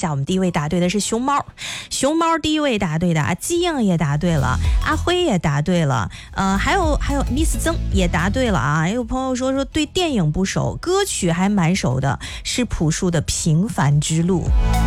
下，我们第一位答对的是熊猫，熊猫第一位答对的啊，基应也答对了，阿辉也答对了，还有 Miss 曾也答对了啊。有朋友说对电影不熟，歌曲还蛮熟的，是朴树的《平凡之路》。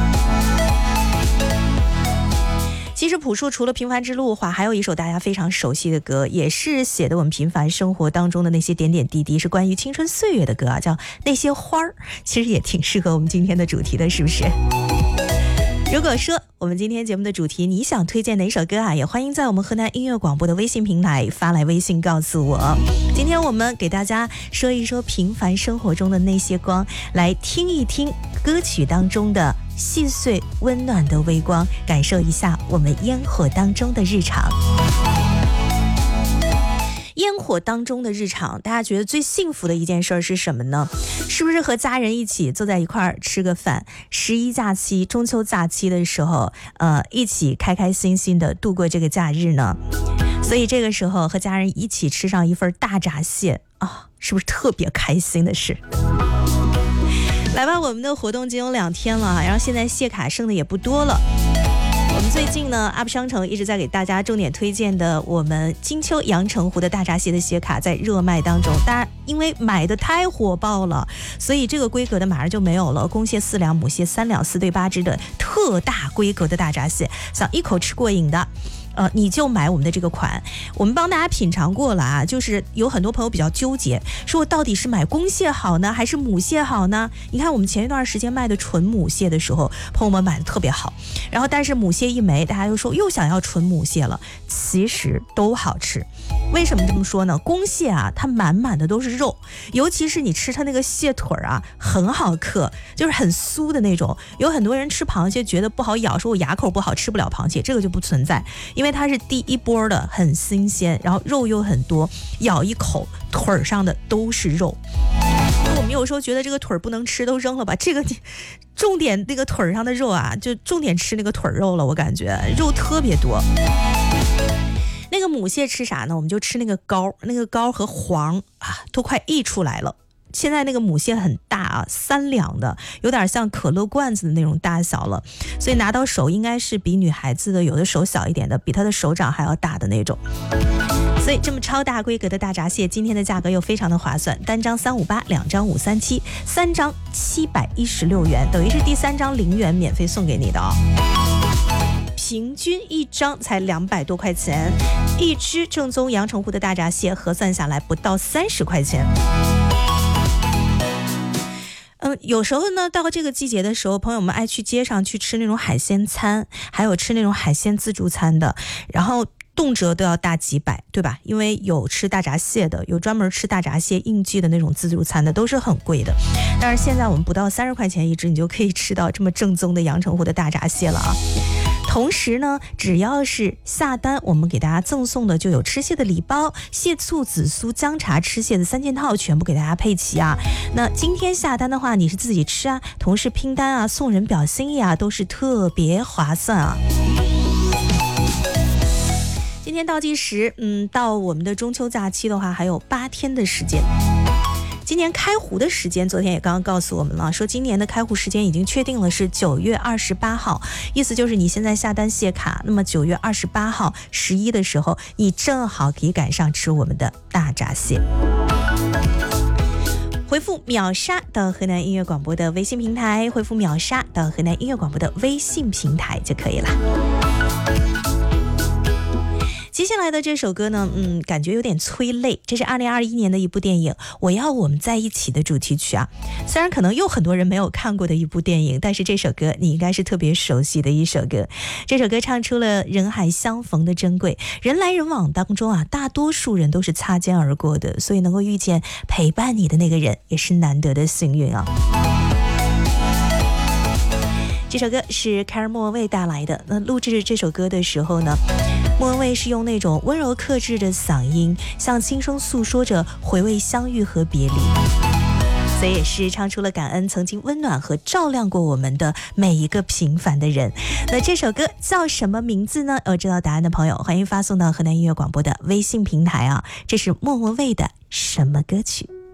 其实朴树除了平凡之路的话，还有一首大家非常熟悉的歌，也是写的我们平凡生活当中的那些点点滴滴，是关于青春岁月的歌啊，叫那些花儿，其实也挺适合我们今天的主题的，是不是？如果说我们今天节目的主题你想推荐哪首歌啊，也欢迎在我们河南音乐广播的微信平台发来微信告诉我。今天我们给大家说一说平凡生活中的那些光，来听一听歌曲当中的细碎温暖的微光，感受一下我们烟火当中的日常。烟火当中的日常，大家觉得最幸福的一件事是什么呢？是不是和家人一起坐在一块儿吃个饭，11假期中秋假期的时候一起开开心心的度过这个假日呢？所以这个时候和家人一起吃上一份大闸蟹啊，是不是特别开心的事？来吧，我们的活动仅有2天了，然后现在蟹卡剩的也不多了。我们最近呢 UP 商城一直在给大家重点推荐的我们金秋阳澄湖的大闸蟹的蟹卡在热卖当中，大家因为买的太火爆了，所以这个规格的马上就没有了，公蟹4两，母蟹3两，4对8只的特大规格的大闸蟹，想一口吃过瘾的你就买我们的这个款。我们帮大家品尝过了啊，就是有很多朋友比较纠结，说我到底是买公蟹好呢还是母蟹好呢？你看我们前一段时间卖的纯母蟹的时候，朋友们买的特别好，然后但是母蟹一没，大家又说又想要纯母蟹了。其实都好吃，为什么这么说呢？公蟹啊，它满满的都是肉，尤其是你吃它那个蟹腿啊，很好嗑，就是很酥的那种。有很多人吃螃蟹觉得不好咬，说我牙口不好吃不了螃蟹，这个就不存在，因为它是第一波的，很新鲜，然后肉又很多，咬一口腿上的都是肉。我们有时候觉得这个腿不能吃，都扔了吧，这个重点那个腿上的肉啊，就重点吃那个腿肉了，我感觉肉特别多。那个母蟹吃啥呢？我们就吃那个膏，那个膏和黄啊都快溢出来了。现在那个母蟹很大啊，3两的，有点像可乐罐子的那种大小了，所以拿到手应该是比女孩子的有的手小一点的，比她的手掌还要大的那种。所以这么超大规格的大闸蟹，今天的价格又非常的划算，单张358，两张537，三张716元，等于是第3张0元免费送给你的哦。平均一张才200多块钱，一只正宗阳澄湖的大闸蟹核算下来不到30块钱。有时候呢，到这个季节的时候，朋友们爱去街上去吃那种海鲜餐，还有吃那种海鲜自助餐的，然后动辄都要大几百，对吧？因为有吃大闸蟹的，有专门吃大闸蟹应季的那种自助餐的，都是很贵的。但是现在我们不到30块钱一只，你就可以吃到这么正宗的阳澄湖的大闸蟹了啊！同时呢，只要是下单，我们给大家赠送的就有吃蟹的礼包、蟹醋紫苏姜茶吃蟹的3件套，全部给大家配齐啊。那今天下单的话，你是自己吃啊，同时拼单啊，送人表心意啊，都是特别划算啊。今天倒计时，到我们的中秋假期的话，还有8天的时间。今年开湖的时间，昨天也刚刚告诉我们了，说今年的开湖时间已经确定了，是9月28号，意思就是你现在下单蟹卡，那么9月28号11的时候，你正好可以赶上吃我们的大闸蟹。回复秒杀到河南音乐广播的微信平台，回复秒杀到河南音乐广播的微信平台就可以了。接下来的这首歌呢，感觉有点催泪，这是2021年的一部电影《我要我们在一起》的主题曲啊。虽然可能有很多人没有看过的一部电影，但是这首歌你应该是特别熟悉的一首歌。这首歌唱出了人海相逢的珍贵，人来人往当中啊，大多数人都是擦肩而过的，所以能够遇见陪伴你的那个人，也是难得的幸运啊。这首歌是凯尔莫文蔚带来的。那录制这首歌的时候呢，莫文蔚是用那种温柔克制的嗓音，向轻声诉说着回味相遇和别离，所以也是唱出了感恩曾经温暖和照亮过我们的每一个平凡的人。那这首歌叫什么名字呢？知道答案的朋友欢迎发送到河南音乐广播的微信平台啊。这是莫文蔚的什么歌曲？